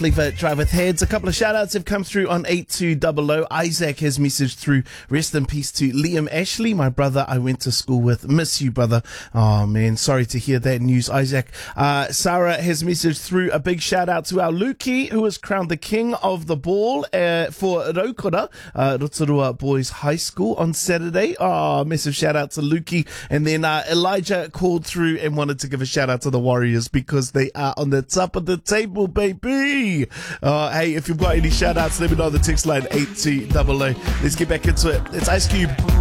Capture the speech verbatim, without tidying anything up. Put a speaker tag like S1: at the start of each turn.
S1: Leave a drive with heads. A couple of shout outs have come through on eight two zero zero. Isaac has messaged through. Rest in peace to Liam Ashley, my brother I went to school with. Miss you, brother. Oh man, sorry to hear that news, Isaac. Uh, Sarah has messaged through. A big shout out to our Luki, who was crowned the king of the ball uh, for Raukura, uh, Rotorua Boys High School on Saturday. Oh, massive shout out to Luki. And then uh, Elijah called through and wanted to give a shout out to the Warriors because they are on the top of the table, baby. Uh, hey, if you've got any shout outs, let me know on the text line eight two zero zero. Let's get back into it. It's Ice Cube.